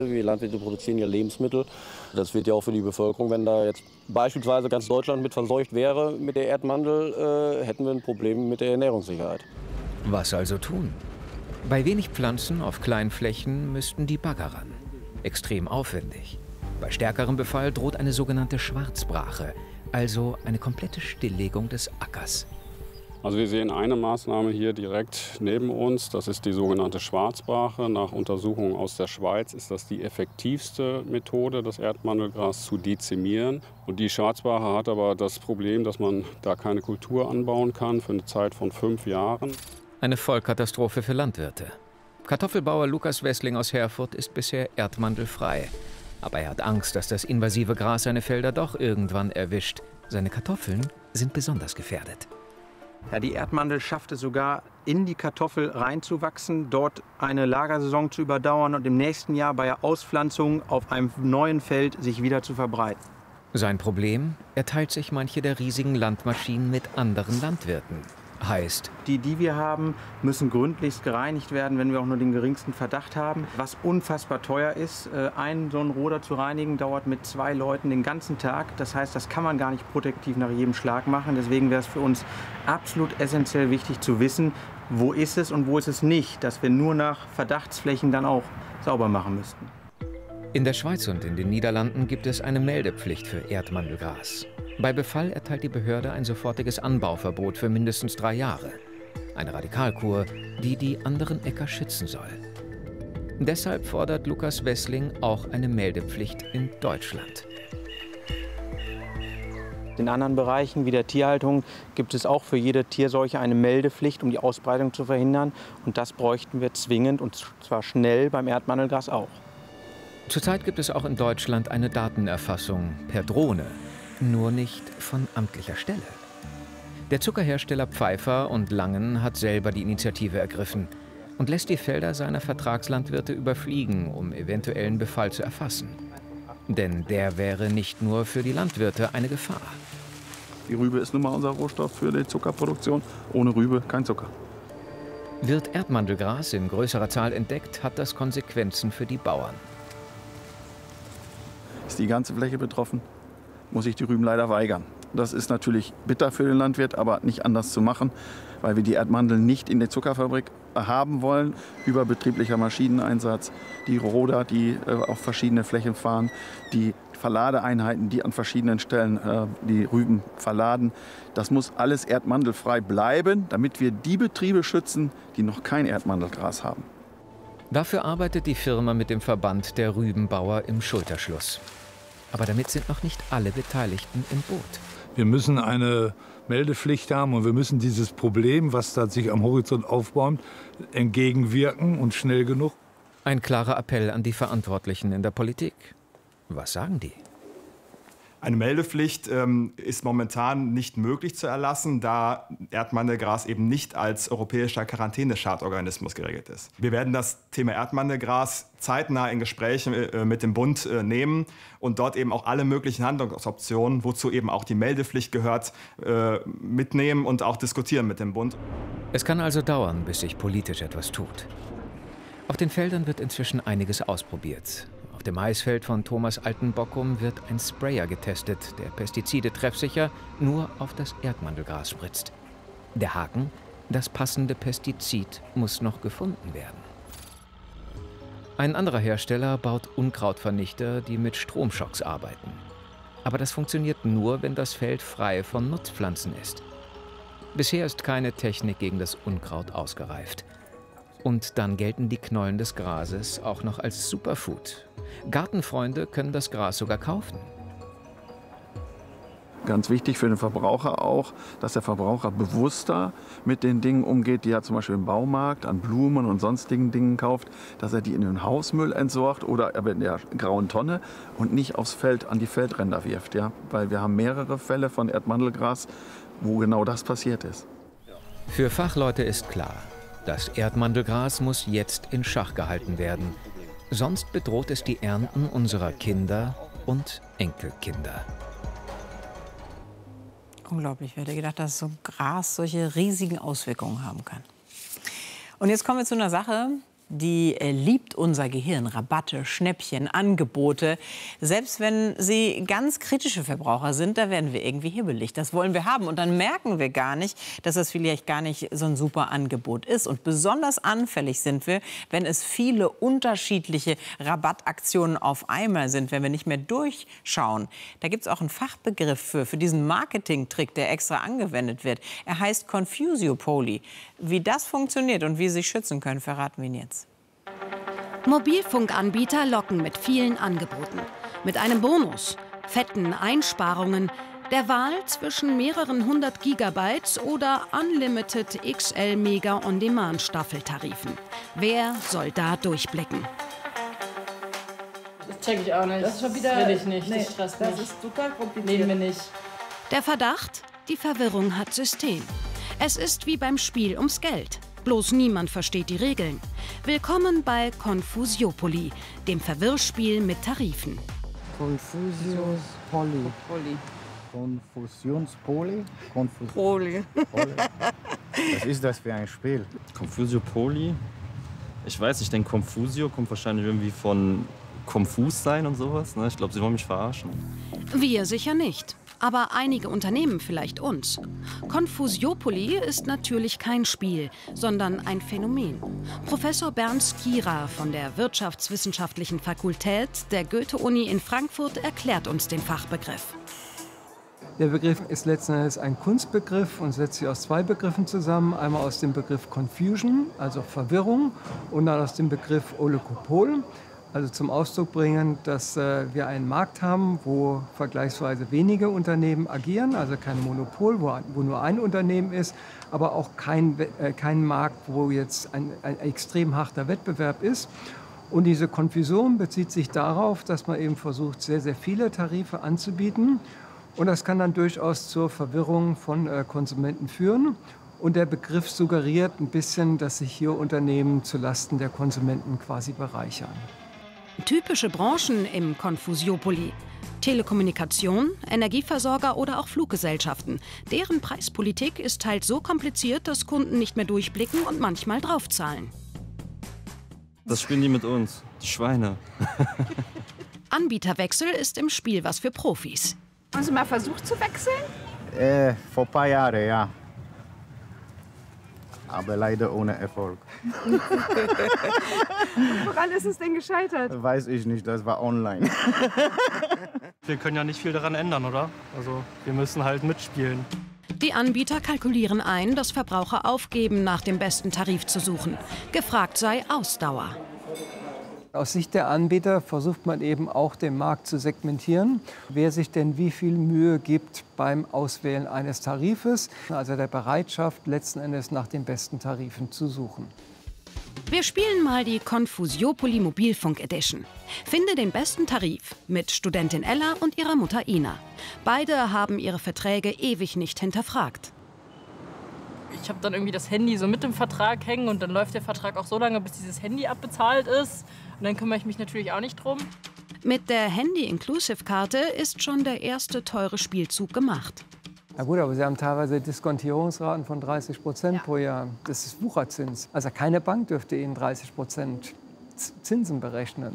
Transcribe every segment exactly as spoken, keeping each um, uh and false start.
Die Landwirte produzieren ja Lebensmittel. Das wird ja auch für die Bevölkerung, wenn da jetzt beispielsweise ganz Deutschland mit verseucht wäre mit der Erdmandel, äh, hätten wir ein Problem mit der Ernährungssicherheit. Was also tun? Bei wenig Pflanzen auf kleinen Flächen müssten die Bagger ran. Extrem aufwendig. Bei stärkerem Befall droht eine sogenannte Schwarzbrache, also eine komplette Stilllegung des Ackers. Also wir sehen eine Maßnahme hier direkt neben uns, das ist die sogenannte Schwarzbrache. Nach Untersuchungen aus der Schweiz ist das die effektivste Methode, das Erdmandelgras zu dezimieren. Und die Schwarzbrache hat aber das Problem, dass man da keine Kultur anbauen kann für eine Zeit von fünf Jahren. Eine Vollkatastrophe für Landwirte. Kartoffelbauer Lukas Wessling aus Herford ist bisher erdmandelfrei. Aber er hat Angst, dass das invasive Gras seine Felder doch irgendwann erwischt. Seine Kartoffeln sind besonders gefährdet. Ja, die Erdmandel schafft es sogar, in die Kartoffel reinzuwachsen, dort eine Lagersaison zu überdauern und im nächsten Jahr bei der Auspflanzung auf einem neuen Feld sich wieder zu verbreiten. Sein Problem? Er teilt sich manche der riesigen Landmaschinen mit anderen Landwirten. Heißt, die, die wir haben, müssen gründlichst gereinigt werden, wenn wir auch nur den geringsten Verdacht haben. Was unfassbar teuer ist, einen so einen Roder zu reinigen, dauert mit zwei Leuten den ganzen Tag. Das heißt, das kann man gar nicht protektiv nach jedem Schlag machen. Deswegen wäre es für uns absolut essentiell wichtig zu wissen, wo ist es und wo ist es nicht, dass wir nur nach Verdachtsflächen dann auch sauber machen müssten. In der Schweiz und in den Niederlanden gibt es eine Meldepflicht für Erdmandelgras. Bei Befall erteilt die Behörde ein sofortiges Anbauverbot für mindestens drei Jahre. Eine Radikalkur, die die anderen Äcker schützen soll. Deshalb fordert Lukas Wessling auch eine Meldepflicht in Deutschland. In anderen Bereichen wie der Tierhaltung gibt es auch für jede Tierseuche eine Meldepflicht, um die Ausbreitung zu verhindern. Und das bräuchten wir zwingend, und zwar schnell, beim Erdmandelgras auch. Zurzeit gibt es auch in Deutschland eine Datenerfassung per Drohne. Nur nicht von amtlicher Stelle. Der Zuckerhersteller Pfeiffer und Langen hat selber die Initiative ergriffen und lässt die Felder seiner Vertragslandwirte überfliegen, um eventuellen Befall zu erfassen. Denn der wäre nicht nur für die Landwirte eine Gefahr. Die Rübe ist nun mal unser Rohstoff für die Zuckerproduktion. Ohne Rübe kein Zucker. Wird Erdmandelgras in größerer Zahl entdeckt, hat das Konsequenzen für die Bauern. Ist die ganze Fläche betroffen, muss ich die Rüben leider weigern. Das ist natürlich bitter für den Landwirt, aber nicht anders zu machen, weil wir die Erdmandel nicht in der Zuckerfabrik haben wollen. Überbetrieblicher Maschineneinsatz, die Roder, die äh, auf verschiedene Flächen fahren, die Verladeeinheiten, die an verschiedenen Stellen äh, die Rüben verladen. Das muss alles erdmandelfrei bleiben, damit wir die Betriebe schützen, die noch kein Erdmandelgras haben. Dafür arbeitet die Firma mit dem Verband der Rübenbauer im Schulterschluss. Aber damit sind noch nicht alle Beteiligten im Boot. Wir müssen eine Meldepflicht haben und wir müssen dieses Problem, was da sich am Horizont aufbäumt, entgegenwirken und schnell genug. Ein klarer Appell an die Verantwortlichen in der Politik. Was sagen die? Eine Meldepflicht ähm, ist momentan nicht möglich zu erlassen, da Erdmandelgras eben nicht als europäischer Quarantäneschadorganismus geregelt ist. Wir werden das Thema Erdmandelgras zeitnah in Gesprächen äh, mit dem Bund äh, nehmen und dort eben auch alle möglichen Handlungsoptionen, wozu eben auch die Meldepflicht gehört, äh, mitnehmen und auch diskutieren mit dem Bund. Es kann also dauern, bis sich politisch etwas tut. Auf den Feldern wird inzwischen einiges ausprobiert. Auf dem Maisfeld von Thomas Altenbockum wird ein Sprayer getestet, der Pestizide treffsicher nur auf das Erdmandelgras spritzt. Der Haken: das passende Pestizid muss noch gefunden werden. Ein anderer Hersteller baut Unkrautvernichter, die mit Stromschocks arbeiten. Aber das funktioniert nur, wenn das Feld frei von Nutzpflanzen ist. Bisher ist keine Technik gegen das Unkraut ausgereift. Und dann gelten die Knollen des Grases auch noch als Superfood. Gartenfreunde können das Gras sogar kaufen. Ganz wichtig für den Verbraucher auch, dass der Verbraucher bewusster mit den Dingen umgeht, die er zum Beispiel im Baumarkt an Blumen und sonstigen Dingen kauft, dass er die in den Hausmüll entsorgt oder in der grauen Tonne und nicht aufs Feld an die Feldränder wirft. Ja? Weil wir haben mehrere Fälle von Erdmandelgras, wo genau das passiert ist. Für Fachleute ist klar: Das Erdmandelgras muss jetzt in Schach gehalten werden. Sonst bedroht es die Ernten unserer Kinder und Enkelkinder. Unglaublich, wer hätte gedacht, dass so Gras solche riesigen Auswirkungen haben kann. Und jetzt kommen wir zu einer Sache, die äh, liebt unser Gehirn. Rabatte, Schnäppchen, Angebote. Selbst wenn sie ganz kritische Verbraucher sind, da werden wir irgendwie hibbelig. Das wollen wir haben. Und dann merken wir gar nicht, dass das vielleicht gar nicht so ein super Angebot ist. Und besonders anfällig sind wir, wenn es viele unterschiedliche Rabattaktionen auf einmal sind, wenn wir nicht mehr durchschauen. Da gibt es auch einen Fachbegriff für, für diesen Marketing-Trick, der extra angewendet wird. Er heißt Confusiopoly. Wie das funktioniert und wie Sie sich schützen können, verraten wir Ihnen jetzt. Mobilfunkanbieter locken mit vielen Angeboten. Mit einem Bonus, fetten Einsparungen, der Wahl zwischen mehreren hundert Gigabytes oder Unlimited X L Mega On-Demand Staffeltarifen. Wer soll da durchblicken? Das check ich auch nicht. Das ist schon wieder, das will ich nicht. Nee, das stresst mich. Das ist total kompliziert. Nehmen wir nicht. Der Verdacht? Die Verwirrung hat System. Es ist wie beim Spiel ums Geld. Bloß niemand versteht die Regeln. Willkommen bei Confusiopoly, dem Verwirrspiel mit Tarifen. Confusiopoly. Confusionspoly? Confus Poly. Was ist das für ein Spiel? Confusiopoly? Ich weiß nicht, ich denke Confusio kommt wahrscheinlich irgendwie von konfus sein und sowas. Ne? Ich glaube, sie wollen mich verarschen. Wir sicher nicht. Aber einige Unternehmen vielleicht uns. Confusiopoly ist natürlich kein Spiel, sondern ein Phänomen. Professor Bernd Skira von der Wirtschaftswissenschaftlichen Fakultät der Goethe-Uni in Frankfurt erklärt uns den Fachbegriff. Der Begriff ist letzten Endes ein Kunstbegriff und setzt sich aus zwei Begriffen zusammen. Einmal aus dem Begriff Confusion, also Verwirrung, und dann aus dem Begriff Oligopol, also zum Ausdruck bringen, dass äh, wir einen Markt haben, wo vergleichsweise wenige Unternehmen agieren, also kein Monopol, wo, wo nur ein Unternehmen ist, aber auch kein, äh, kein Markt, wo jetzt ein, ein extrem harter Wettbewerb ist. Und diese Konfusion bezieht sich darauf, dass man eben versucht, sehr, sehr viele Tarife anzubieten. Und das kann dann durchaus zur Verwirrung von äh, Konsumenten führen. Und der Begriff suggeriert ein bisschen, dass sich hier Unternehmen zulasten der Konsumenten quasi bereichern. Typische Branchen im Confusiopoly: Telekommunikation, Energieversorger oder auch Fluggesellschaften. Deren Preispolitik ist teils so kompliziert, dass Kunden nicht mehr durchblicken und manchmal draufzahlen. Das spielen die mit uns, die Schweine. Anbieterwechsel ist im Spiel was für Profis. Haben Sie mal versucht zu wechseln? Äh, vor ein paar Jahren, ja. Aber leider ohne Erfolg. Woran ist es denn gescheitert? Weiß ich nicht, das war online. Wir können ja nicht viel daran ändern, oder? Also wir müssen halt mitspielen. Die Anbieter kalkulieren ein, dass Verbraucher aufgeben, nach dem besten Tarif zu suchen. Gefragt sei Ausdauer. Aus Sicht der Anbieter versucht man eben auch, den Markt zu segmentieren, wer sich denn wie viel Mühe gibt beim Auswählen eines Tarifes, also der Bereitschaft, letzten Endes nach den besten Tarifen zu suchen. Wir spielen mal die Confusiopoly Mobilfunk Edition. Finde den besten Tarif mit Studentin Ella und ihrer Mutter Ina. Beide haben ihre Verträge ewig nicht hinterfragt. Ich habe dann irgendwie das Handy so mit dem Vertrag hängen und dann läuft der Vertrag auch so lange, bis dieses Handy abbezahlt ist. Und dann kümmere ich mich natürlich auch nicht drum. Mit der Handy-Inclusive-Karte ist schon der erste teure Spielzug gemacht. Na gut, aber Sie haben teilweise Diskontierungsraten von dreißig Prozent ja. pro Jahr. Das ist Wucherzins. Also keine Bank dürfte Ihnen dreißig Prozent Zinsen berechnen.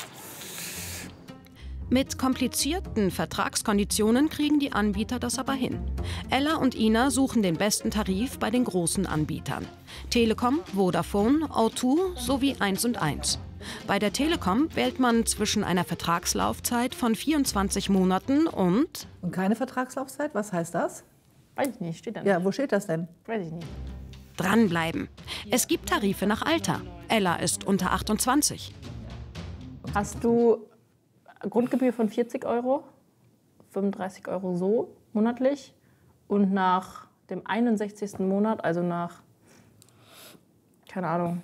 Mit komplizierten Vertragskonditionen kriegen die Anbieter das aber hin. Ella und Ina suchen den besten Tarif bei den großen Anbietern: Telekom, Vodafone, O zwei sowie eins und eins. Bei der Telekom wählt man zwischen einer Vertragslaufzeit von vierundzwanzig Monaten und... Und keine Vertragslaufzeit? Was heißt das? Weiß ich nicht, steht da nicht. Ja, wo steht das denn? Weiß ich nicht. Dranbleiben. Es gibt Tarife nach Alter. Ella ist unter achtundzwanzig. Hast du Grundgebühr von vierzig Euro, fünfunddreißig Euro so monatlich und nach dem einundsechzigsten Monat, also nach, keine Ahnung,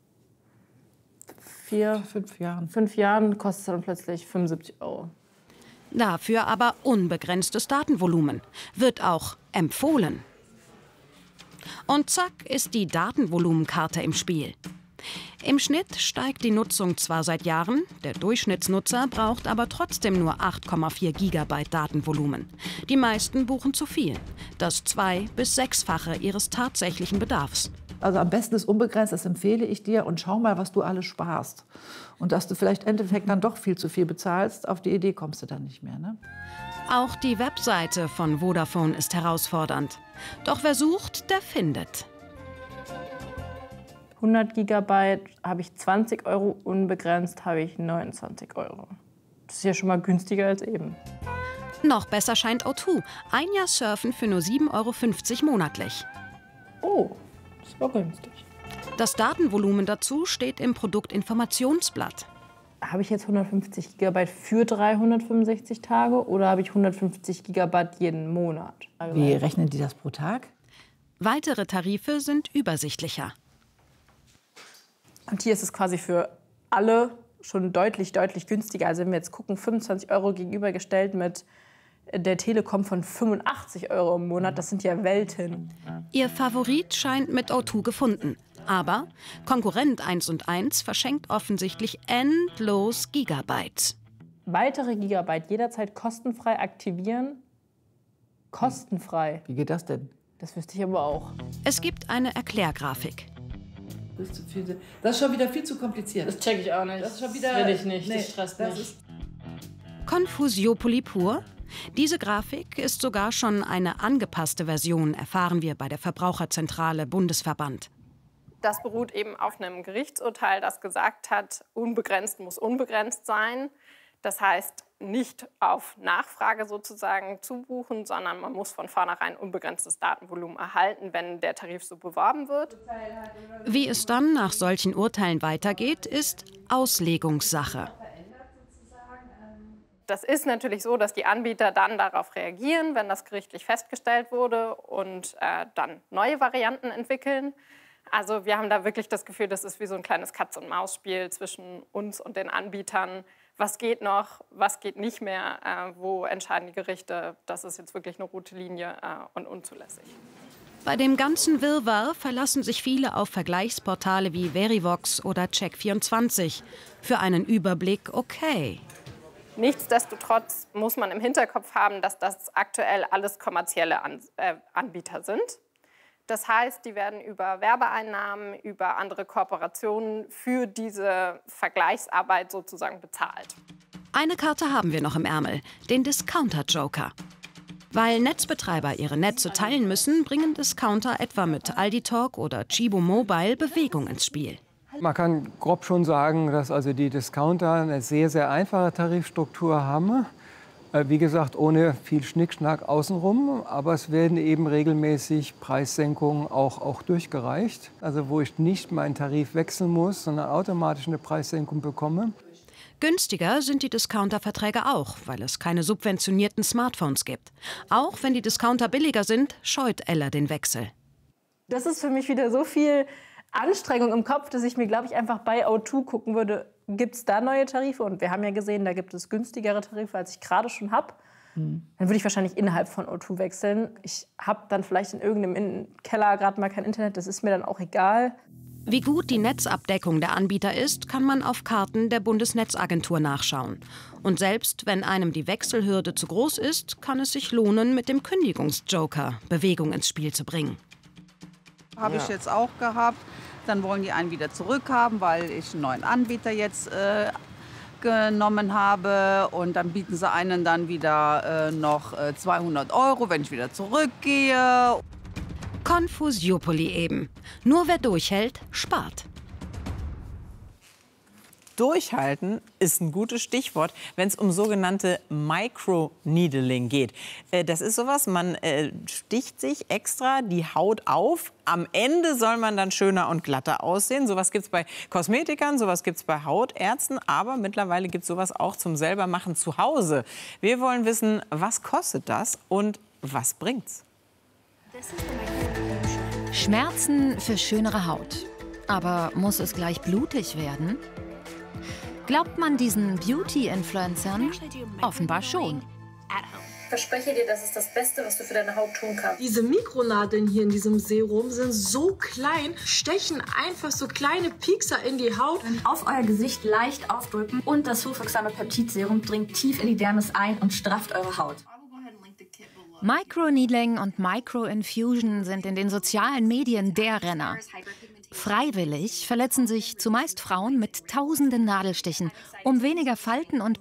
vier, fünf Jahren, fünf Jahren kostet es dann plötzlich fünfundsiebzig Euro. Dafür aber unbegrenztes Datenvolumen. Wird auch empfohlen. Und zack ist die Datenvolumenkarte im Spiel. Im Schnitt steigt die Nutzung zwar seit Jahren, der Durchschnittsnutzer braucht aber trotzdem nur acht Komma vier Gigabyte Datenvolumen. Die meisten buchen zu viel, das zwei- bis sechsfache ihres tatsächlichen Bedarfs. Also am besten ist unbegrenzt, das empfehle ich dir. Und schau mal, was du alles sparst. Und dass du vielleicht im Endeffekt dann doch viel zu viel bezahlst, auf die Idee kommst du dann nicht mehr. Ne? Auch die Webseite von Vodafone ist herausfordernd. Doch wer sucht, der findet. hundert Gigabyte habe ich zwanzig Euro, unbegrenzt habe ich neunundzwanzig Euro. Das ist ja schon mal günstiger als eben. Noch besser scheint O zwei. Ein Jahr Surfen für nur sieben Euro fünfzig monatlich. Oh, das war günstig. Das Datenvolumen dazu steht im Produktinformationsblatt. Habe ich jetzt hundertfünfzig Gigabyte für dreihundertfünfundsechzig Tage oder habe ich hundertfünfzig Gigabyte jeden Monat? Wie rechnen die das pro Tag? Weitere Tarife sind übersichtlicher. Und hier ist es quasi für alle schon deutlich, deutlich günstiger. Also wenn wir jetzt gucken, fünfundzwanzig Euro gegenübergestellt mit der Telekom von fünfundachtzig Euro im Monat, das sind ja Welten. Ihr Favorit scheint mit O zwei gefunden. Aber Konkurrent eins und eins verschenkt offensichtlich endlos Gigabytes. Weitere Gigabyte jederzeit kostenfrei aktivieren. Kostenfrei. Wie geht das denn? Das wüsste ich aber auch. Es gibt eine Erklärgrafik. Das ist schon wieder viel zu kompliziert. Das check ich auch nicht. Das ist schon wieder, will ich nicht, nee, das stresst das mich. Ist Confusiopoli pur. Diese Grafik ist sogar schon eine angepasste Version, erfahren wir bei der Verbraucherzentrale Bundesverband. Das beruht eben auf einem Gerichtsurteil, das gesagt hat, unbegrenzt muss unbegrenzt sein. Das heißt, nicht auf Nachfrage sozusagen zubuchen, sondern man muss von vornherein unbegrenztes Datenvolumen erhalten, wenn der Tarif so beworben wird. Wie es dann nach solchen Urteilen weitergeht, ist Auslegungssache. Das ist natürlich so, dass die Anbieter dann darauf reagieren, wenn das gerichtlich festgestellt wurde und äh, dann neue Varianten entwickeln. Also wir haben da wirklich das Gefühl, das ist wie so ein kleines Katz-und-Maus-Spiel zwischen uns und den Anbietern. Was geht noch, was geht nicht mehr, äh, wo entscheiden die Gerichte, das ist jetzt wirklich eine rote Linie äh, und unzulässig. Bei dem ganzen Wirrwarr verlassen sich viele auf Vergleichsportale wie Verivox oder Check vierundzwanzig. Für einen Überblick okay. Nichtsdestotrotz muss man im Hinterkopf haben, dass das aktuell alles kommerzielle An äh, Anbieter sind. Das heißt, die werden über Werbeeinnahmen, über andere Kooperationen für diese Vergleichsarbeit sozusagen bezahlt. Eine Karte haben wir noch im Ärmel, den Discounter-Joker. Weil Netzbetreiber ihre Netze teilen müssen, bringen Discounter etwa mit Aldi Talk oder Chibo Mobile Bewegung ins Spiel. Man kann grob schon sagen, dass also die Discounter eine sehr, sehr einfache Tarifstruktur haben. Wie gesagt, ohne viel Schnickschnack außenrum, aber es werden eben regelmäßig Preissenkungen auch, auch durchgereicht. Also wo ich nicht meinen Tarif wechseln muss, sondern automatisch eine Preissenkung bekomme. Günstiger sind die Discounter-Verträge auch, weil es keine subventionierten Smartphones gibt. Auch wenn die Discounter billiger sind, scheut Ella den Wechsel. Das ist für mich wieder so viel Anstrengung im Kopf, dass ich mir, glaube ich, einfach bei O zwei gucken würde, gibt es da neue Tarife? Und wir haben ja gesehen, da gibt es günstigere Tarife, als ich gerade schon habe. Mhm. Dann würde ich wahrscheinlich innerhalb von O zwei wechseln. Ich habe dann vielleicht in irgendeinem Keller gerade mal kein Internet, das ist mir dann auch egal. Wie gut die Netzabdeckung der Anbieter ist, kann man auf Karten der Bundesnetzagentur nachschauen. Und selbst wenn einem die Wechselhürde zu groß ist, kann es sich lohnen, mit dem Kündigungsjoker Bewegung ins Spiel zu bringen. Habe ich jetzt auch gehabt. Dann wollen die einen wieder zurückhaben, weil ich einen neuen Anbieter jetzt äh, genommen habe. Und dann bieten sie einen dann wieder äh, noch äh, zweihundert Euro, wenn ich wieder zurückgehe. Confusiopoli eben. Nur wer durchhält, spart. Durchhalten ist ein gutes Stichwort, wenn es um sogenannte Microneedling geht. Äh, das ist sowas, man äh, sticht sich extra die Haut auf. Am Ende soll man dann schöner und glatter aussehen. Sowas gibt es bei Kosmetikern, sowas gibt es bei Hautärzten. Aber mittlerweile gibt es sowas auch zum Selbermachen zu Hause. Wir wollen wissen, was kostet das und was bringt's? Schmerzen für schönere Haut. Aber muss es gleich blutig werden? Glaubt man diesen Beauty-Influencern? Offenbar schon. Ich verspreche dir, das ist das Beste, was du für deine Haut tun kannst. Diese Mikronadeln hier in diesem Serum sind so klein, stechen einfach so kleine Piekser in die Haut. Auf euer Gesicht leicht aufdrücken und das hochwirksame Peptidserum dringt tief in die Dermis ein und strafft eure Haut. Microneedling und Microinfusion sind in den sozialen Medien der Renner. Freiwillig verletzen sich zumeist Frauen mit tausenden Nadelstichen, um weniger Falten und